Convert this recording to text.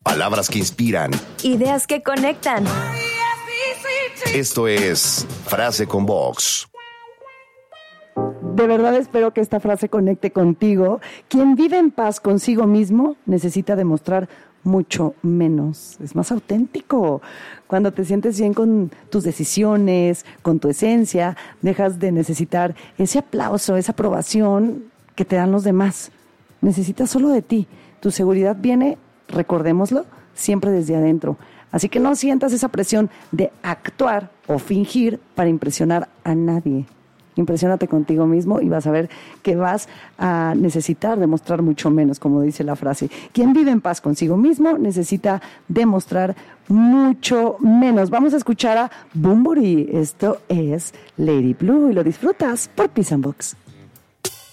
Palabras que inspiran. Ideas que conectan. Esto es Frase con Vox. De verdad espero que esta frase conecte contigo. Quien vive en paz consigo mismo necesita demostrar mucho menos. Es más auténtico. Cuando te sientes bien con tus decisiones, con tu esencia, dejas de necesitar ese aplauso, esa aprobación que te dan los demás. Necesitas solo de ti. Tu seguridad viene, recordémoslo, siempre desde adentro. Así que no sientas esa presión de actuar o fingir para impresionar a nadie. Impresiónate contigo mismo y vas a ver que vas a necesitar demostrar mucho menos, como dice la frase. Quien vive en paz consigo mismo necesita demostrar mucho menos. Vamos a escuchar a Bunbury. Esto es Lady Blue y lo disfrutas por Peace and Books.